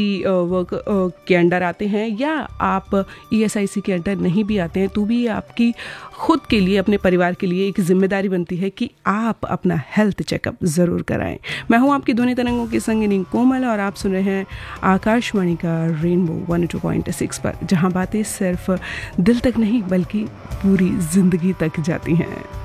Work के under आते हैं या आप ESIC के अंडर नहीं भी आते हैं, तो भी आपकी खुद के लिए, अपने परिवार के लिए एक जिम्मेदारी बनती है कि आप अपना हेल्थ चेकअप ज़रूर कराएं। मैं हूं आपकी ध्वनि तरंगों की संगिनी कोमल और आप सुन रहे हैं आकाशवाणी का रेनबो 102.6 पर, जहां बातें सिर्फ दिल तक नहीं बल्कि पूरी ज़िंदगी तक जाती हैं।